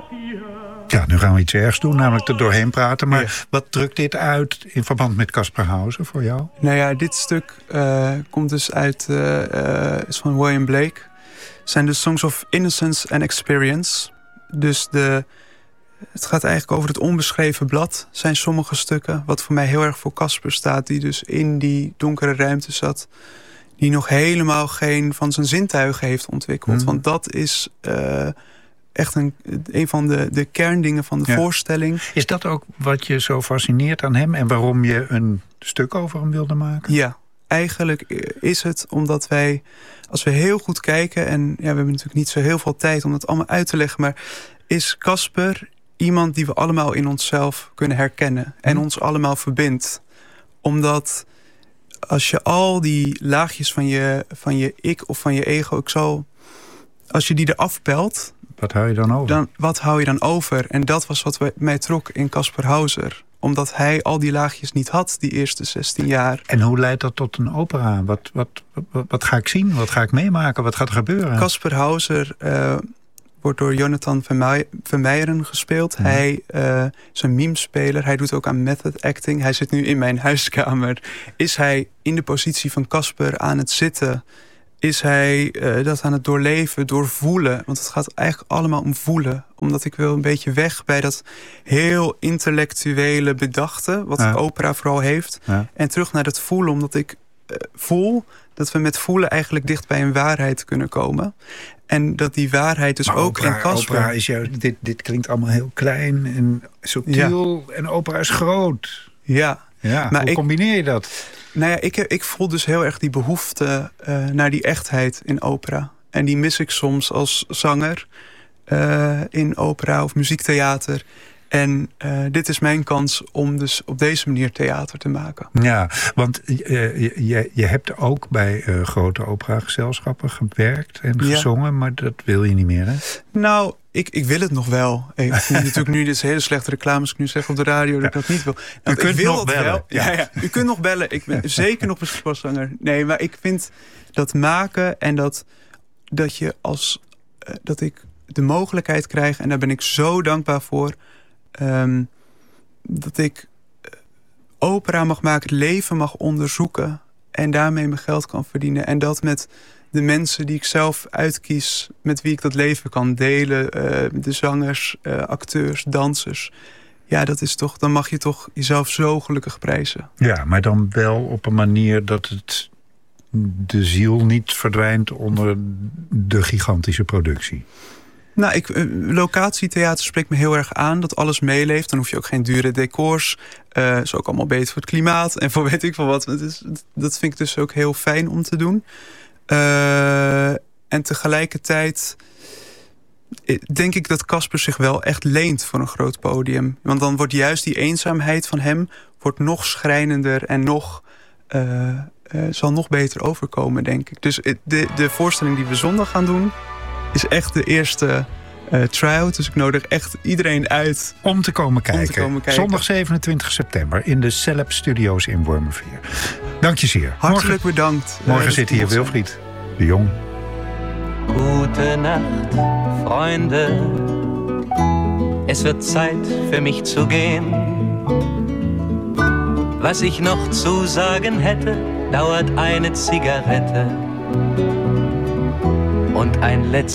Ja, nu gaan we iets ergs doen, namelijk er doorheen praten. Maar wat drukt dit uit in verband met Caspar Hauser voor jou? Nou ja, dit stuk komt dus uit is van William Blake. Het zijn de Songs of Innocence and Experience. Dus het gaat eigenlijk over het onbeschreven blad. Zijn sommige stukken, wat voor mij heel erg voor Caspar staat, die dus in die donkere ruimte zat, die nog helemaal geen van zijn zintuigen heeft ontwikkeld. Want dat is echt een van de kerndingen van de voorstelling. Is dat ook wat je zo fascineert aan hem en waarom je een stuk over hem wilde maken? Ja, eigenlijk is het omdat wij, als we heel goed kijken, en we hebben natuurlijk niet zo heel veel tijd om dat allemaal uit te leggen, maar is Caspar iemand die we allemaal in onszelf kunnen herkennen en ons allemaal verbindt. Omdat als je al die laagjes van je ik of van je ego, als je die eraf pelt, wat hou je dan over? Wat hou je dan over? En dat was wat mij trok in Caspar Hauser. Omdat hij al die laagjes niet had, die eerste 16 jaar. En hoe leidt dat tot een opera? Wat ga ik zien? Wat ga ik meemaken? Wat gaat er gebeuren? Caspar Hauser wordt door Jonathan Vermeijeren gespeeld. Hij is een mimespeler. Hij doet ook aan method acting. Hij zit nu in mijn huiskamer. Is hij in de positie van Caspar aan het zitten? Is hij dat aan het doorleven, doorvoelen? Want het gaat eigenlijk allemaal om voelen. Omdat ik wil een beetje weg bij dat heel intellectuele bedachte, wat opera vooral heeft. Ja. En terug naar het voelen, omdat ik voel dat we met voelen eigenlijk dicht bij een waarheid kunnen komen. En dat die waarheid dus maar ook in Caspar. Opera is dit klinkt allemaal heel klein en subtiel. Ja. En opera is groot. Ja. Maar hoe combineer je dat? Nou ja, ik voel dus heel erg die behoefte naar die echtheid in opera. En die mis ik soms als zanger in opera of muziektheater. En dit is mijn kans om dus op deze manier theater te maken. Ja, want je hebt ook bij grote operagezelschappen gewerkt en gezongen, maar dat wil je niet meer, hè? Nou, ik wil het nog wel. Ik vind natuurlijk nu dit hele slechte reclame als ik nu zeg op de radio dat ik dat niet wil. Nou, u kunt nog bellen. Wel. Ja. U kunt nog bellen. Ik ben zeker nog beschikbaar zanger. Nee, maar ik vind dat maken en dat je dat ik de mogelijkheid krijg, en daar ben ik zo dankbaar voor, dat ik opera mag maken, het leven mag onderzoeken en daarmee mijn geld kan verdienen. En dat met de mensen die ik zelf uitkies, met wie ik dat leven kan delen, de zangers, acteurs, dansers. Ja, dat is toch, dan mag je toch jezelf zo gelukkig prijzen. Ja, maar dan wel op een manier dat de ziel niet verdwijnt onder de gigantische productie. Nou, locatietheater spreekt me heel erg aan, dat alles meeleeft. Dan hoef je ook geen dure decors. Is ook allemaal beter voor het klimaat en voor weet ik veel wat. Dat vind ik dus ook heel fijn om te doen. En tegelijkertijd denk ik dat Caspar zich wel echt leent voor een groot podium. Want dan wordt juist die eenzaamheid van hem wordt nog schrijnender en zal nog beter overkomen, denk ik. Dus de voorstelling die we zondag gaan doen is echt de eerste try-out. Dus ik nodig echt iedereen uit om te komen kijken. Zondag 27 september in de Celeb Studios in Wormerveer. Dank je zeer. Hartelijk bedankt. Morgen zit hier Wilfried de Jong. Gute Nacht, Freunde. Es wird Zeit für mich zu gehen. Was ich noch zu sagen hätte, dauert eine Zigarette und ein letztes